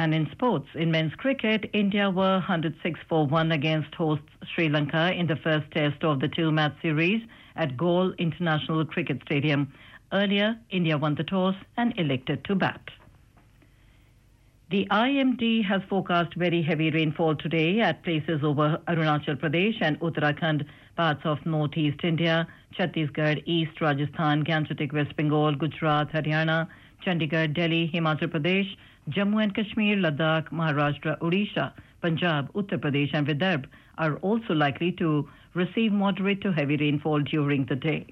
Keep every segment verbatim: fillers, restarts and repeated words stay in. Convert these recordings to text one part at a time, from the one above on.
And in sports, in men's cricket, India were one hundred six for one against hosts Sri Lanka in the first test of the two-match series at Galle International Cricket Stadium. Earlier, India won the toss and elected to bat. The I M D has forecast very heavy rainfall today at places over Arunachal Pradesh and Uttarakhand, parts of northeast India, Chhattisgarh, East Rajasthan, Gangetic West Bengal, Gujarat, Haryana, Chandigarh, Delhi, Himachal Pradesh, Jammu and Kashmir, Ladakh, Maharashtra, Odisha, Punjab, Uttar Pradesh and Vidarbha are also likely to receive moderate to heavy rainfall during the day.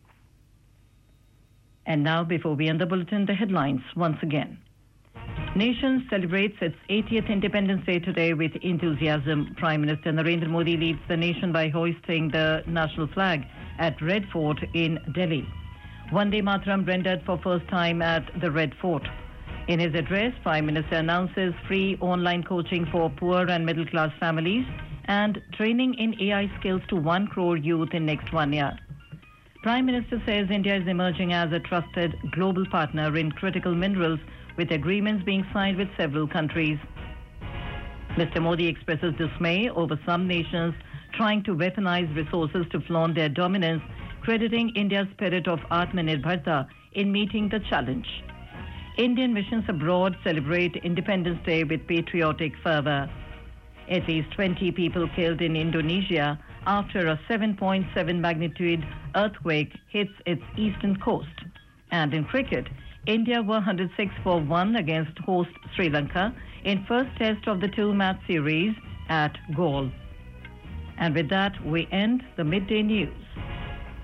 And now, before we end the bulletin, the headlines once again. Nation celebrates its eightieth Independence Day today with enthusiasm. Prime Minister Narendra Modi leads the nation by hoisting the national flag at Red Fort in Delhi. Vande Mataram rendered for first time at the Red Fort. In his address, Prime Minister announces free online coaching for poor and middle-class families and training in A I skills to one crore youth in next one year. Prime Minister says India is emerging as a trusted global partner in critical minerals, with agreements being signed with several countries. Mister Modi expresses dismay over some nations trying to weaponize resources to flaunt their dominance, crediting India's spirit of Atmanirbharta in meeting the challenge. Indian missions abroad celebrate Independence Day with patriotic fervor. At least twenty people killed in Indonesia after a seven point seven magnitude earthquake hits its eastern coast. And in cricket, India were one hundred six for one against host Sri Lanka in first test of the two-match series at Galle. And with that, we end the midday news.